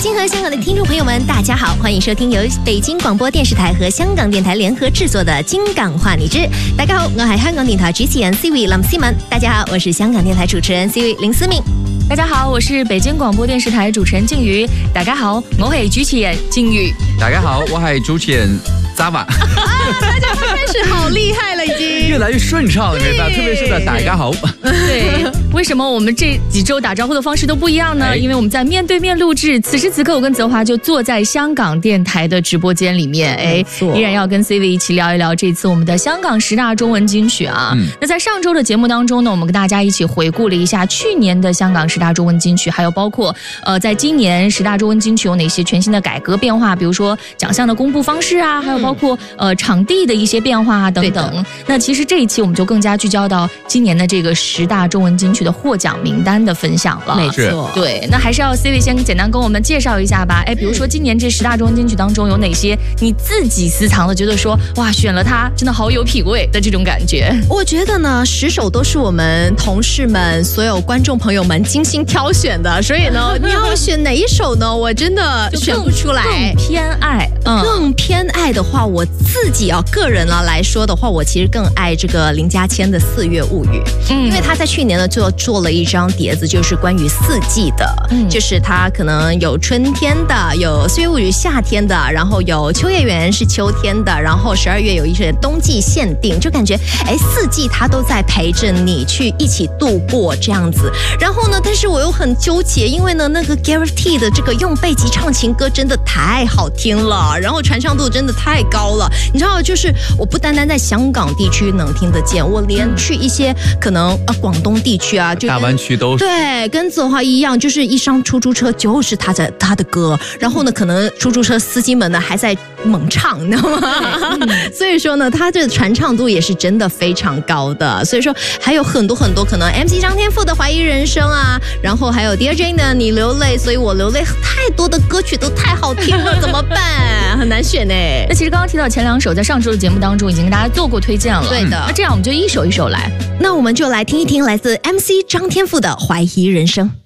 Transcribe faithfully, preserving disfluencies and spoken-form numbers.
京和香港的听众朋友们，大家好，欢迎收听由北京广播电视台和香港電台聯合製作的《京港話你知》。大家好，我係香港電台主持人 C V 林思敏。大家好，我是香港電台主持人 C V 林思敏。 大家好，我是北京廣播電視台主持人靜宇。大家好，我係主持人靜宇。 大家好，我係主持人扎瓦。啊， 大家都開始好厲害了，已經越來越順暢了，沒辦法，特別是在大家好。 對，為什麼我們這幾周打招呼的方式都不一樣呢？哎、因為我們在面對面錄製。此時此刻，我跟澤華就坐在香港電台的直播間裡面，哎，依然要跟 C V 一起聊一聊這次我們的香港十大中文金曲啊。嗯、那在上周的節目當中呢，我們跟大家一起回顧了一下去年的香港十大中文金曲，還有包括呃，在今年十大中文金曲有哪些全新的改革變化，比如說獎項的公布方式啊，還有包括呃場地的一些變化啊等等。那其實這一期我們就更加聚焦到今年的這個十大中文金曲的獲獎名單的分享了。 沒錯， 對，那還是要 C V 先簡單跟我們介紹一下吧。哎，比如說今年這十大中文金曲當中有哪些你自己私藏的，覺得說哇選了它真的好有品味的這種感覺？ 我覺得呢，十首都是我們同事們、所有觀眾朋友們精心挑選的，所以呢，你要選哪一首呢？我真的選不出來。 更偏愛，嗯， 更偏愛的話，我自己啊個人啊來說的話，我其實更愛這個林家謙的《四月物語》，嗯，因為他在去年呢就做了一張碟子，就是關於四季的，嗯，就是他可能有春天的，有《四月物語》夏天的，然後有《秋葉原》是秋天的，然後十二月有一些冬季限定，就感覺哎四季他都在陪着你去一起度過這樣子。然後呢，但是我又很糾結，因為呢那個 Gareth.T 的這個用貝吉唱情歌真的太好聽了，然後傳唱度真的太高了。你知道，就是我不單單在香港地區能聽得見，我連去一些可能呃廣東地區啊，就大灣區都是對，跟澤華一樣，就是一上出租車就是他在他的歌，然後呢可能出租車司機們呢還在猛唱，你知道嗎？嗯、所以說呢，他這傳唱度也是真的非常高的。所以說還有很多很多可能 M C 張天賦的懷疑人生啊，然後還有 Dear Jane 的你流淚所以我流淚，太多的歌曲都太好聽了，怎麼辦？很難選哎。 那其實剛剛提到前兩首在上周的節目當中已經跟大家做過推薦了， 對的。 那這樣我們就一首一首來， 那我們就來聽一聽來自 M C 張天賦的懷疑人生。